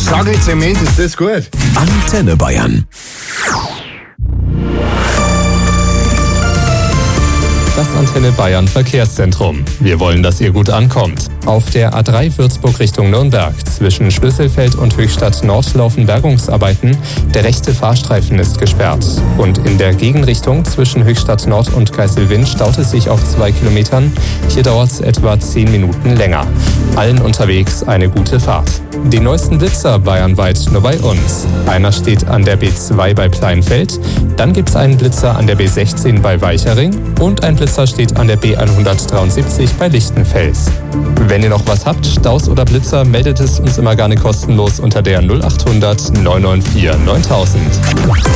Sag Zement, ist das gut? Antenne Bayern. Das Antenne Bayern Verkehrszentrum. Wir wollen, dass ihr gut ankommt. Auf der A3 Würzburg Richtung Nürnberg zwischen Schlüsselfeld und Höchstadt Nord laufen Bergungsarbeiten. Der rechte Fahrstreifen ist gesperrt. Und in der Gegenrichtung zwischen Höchstadt Nord und Geiselwind staut es sich auf 2 Kilometern. Hier dauert es etwa 10 Minuten länger. Allen unterwegs eine gute Fahrt. Die neuesten Blitzer bayernweit nur bei uns. Einer steht an der B2 bei Pleinfeld, dann gibt es einen Blitzer an der B16 bei Weichering und ein Blitzer steht an der B173 bei Lichtenfels. Wenn ihr noch was habt, Staus oder Blitzer, meldet es uns immer gerne kostenlos unter der 0800 994 9000.